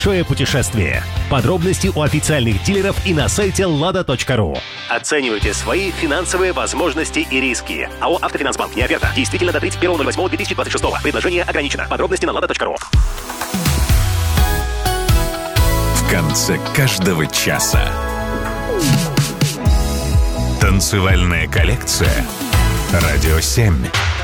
большое путешествие. Подробности у официальных дилеров и на сайте lada.ru. Оценивайте свои финансовые возможности и риски. АО «Автофинансбанк». Не оферта. Действительно до 31.08.2026. Предложение ограничено. Подробности на lada.ru. В конце каждого часа. Танцевальная коллекция. Радио 7.